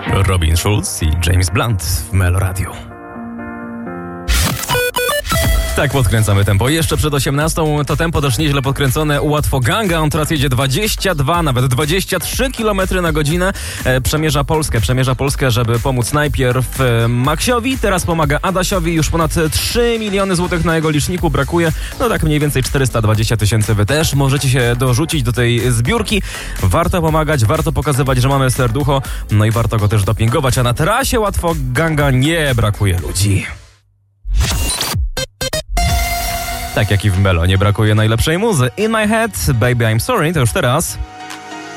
Robin Schulz i James Blunt w Melo Radio. Tak podkręcamy tempo. Jeszcze przed 18 to tempo też nieźle podkręcone u Łatwoganga. On teraz jedzie 22, nawet 23 km na godzinę. Przemierza Polskę, żeby pomóc najpierw Maksiowi, teraz pomaga Adasiowi. Już ponad 3 miliony złotych na jego liczniku brakuje. No tak mniej więcej 420 tysięcy. Wy też możecie się dorzucić do tej zbiórki. Warto pomagać, warto pokazywać, że mamy serducho. No i warto go też dopingować. A na trasie Łatwoganga nie brakuje ludzi. Tak jak i w Melo nie brakuje najlepszej muzy. In My Head, Baby I'm Sorry, to już teraz.